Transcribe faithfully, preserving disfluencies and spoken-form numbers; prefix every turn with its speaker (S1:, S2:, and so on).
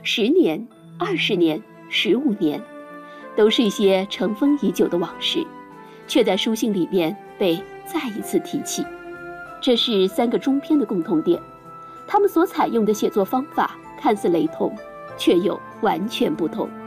S1: 十年、二十年、十五年，都是一些尘封已久的往事，却在书信里面被再一次提起。这是三个中篇的共同点，他们所采用的写作方法看似雷同，却又完全不同。